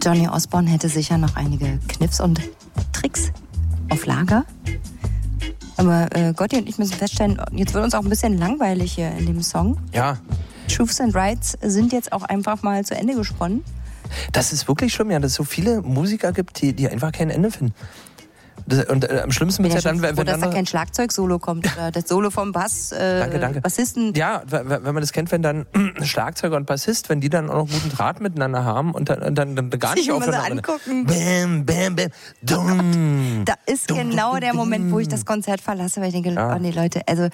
Johnny Osborne hätte sicher noch einige Kniffs und Tricks auf Lager. Aber Gotti und ich müssen feststellen, jetzt wird uns auch ein bisschen langweilig hier in dem Song. Ja. Truths and Rights sind jetzt auch einfach mal zu Ende gesponnen. Das ist wirklich schlimm, ja, dass es so viele Musiker gibt, die einfach kein Ende finden. Am schlimmsten wird es ja dann, wenn da kein Schlagzeug-Solo kommt oder das Solo vom Bass, danke. Bassisten. Ja, wenn man das kennt, wenn dann Schlagzeuger und Bassist, wenn die dann auch noch guten Draht miteinander haben und dann gar nicht aufhören. Angucken. Bam, bam, bam, dum, da ist genau der Moment, wo ich das Konzert verlasse, weil ich denke, oh nee, Leute, also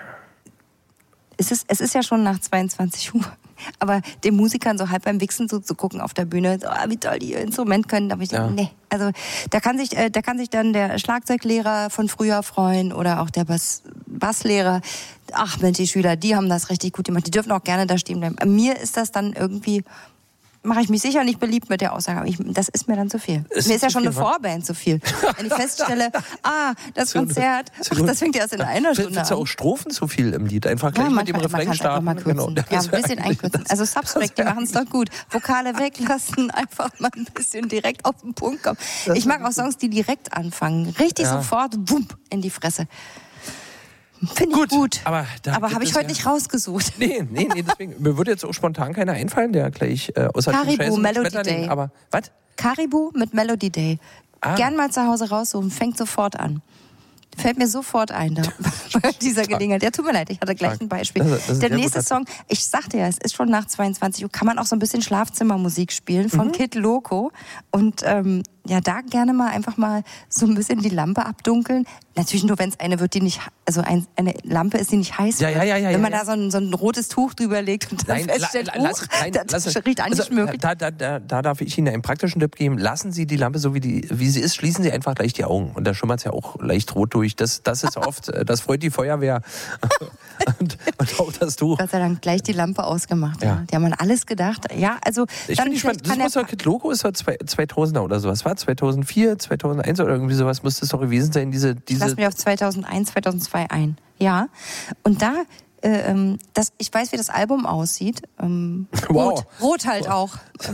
es ist ja schon nach 22 Uhr. Aber den Musikern so halb beim Wichsen so zu gucken auf der Bühne, so, wie toll die ihr Instrument können, da habe ich gedacht, nee. Also da kann sich dann der Schlagzeuglehrer von früher freuen oder auch der Basslehrer. Ach Mensch, die Schüler, die haben das richtig gut gemacht. Die dürfen auch gerne da stehen bleiben. Mir ist das dann irgendwie, mache ich mich sicher nicht beliebt mit der Aussage, aber das ist mir dann zu viel. Mir ist ja schon eine Vorband zu viel. Wenn ich feststelle, das Konzert, das fängt ja erst in einer Stunde an. Findest du auch Strophen zu viel im Lied? Einfach gleich mit dem Refrain starten. Mal kürzen. Genau. Ja, ein bisschen einkürzen. Also Subspect, die machen es doch gut. Vokale weglassen, einfach mal ein bisschen direkt auf den Punkt kommen. Ich mag auch Songs, die direkt anfangen. Richtig sofort, bumm, in die Fresse. Finde ich gut. Aber habe ich heute nicht rausgesucht. Nee, deswegen. Mir würde jetzt auch spontan keiner einfallen, der gleich außer Caribou, Melody Day. Aber, was? Caribou mit Melody Day. Gern mal zu Hause raussuchen, fängt sofort an. Fällt mir sofort ein da bei dieser Gelegenheit. Ja, tut mir leid, ich hatte gleich ein Beispiel. Der nächste Song, ich sagte ja, es ist schon nach 22 Uhr, kann man auch so ein bisschen Schlafzimmermusik spielen von Kid Loco. Und da gerne mal einfach mal so ein bisschen die Lampe abdunkeln. Natürlich nur, wenn es eine wird, die nicht, also eine Lampe ist, die nicht heiß wird. Ja. Wenn man da so ein rotes Tuch drüber legt und dann feststellt, das riecht angeschmückt. Da darf ich Ihnen einen praktischen Tipp geben. Lassen Sie die Lampe so, wie sie ist, schließen Sie einfach gleich die Augen. Und da schimmert es ja auch leicht rot durch. Das ist oft, das freut die Feuerwehr. und auch das Tuch. Gott sei Dank gleich die Lampe ausgemacht. Ja. Die haben an alles gedacht. Ja, also ich finde, das muss doch Kid Loco ist doch 2000er oder sowas. War 2004, 2001 oder irgendwie sowas muss das doch gewesen sein. Lass mich auf 2001, 2002 ein. Ja. Und da, ich weiß, wie das Album aussieht. Wow. Rot halt auch.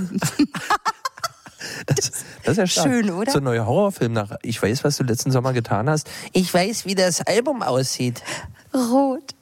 Das ist ja stark. Schön, oder? So ein neuer Horrorfilm nach Ich weiß, was du letzten Sommer getan hast. Ich weiß, wie das Album aussieht. Rot.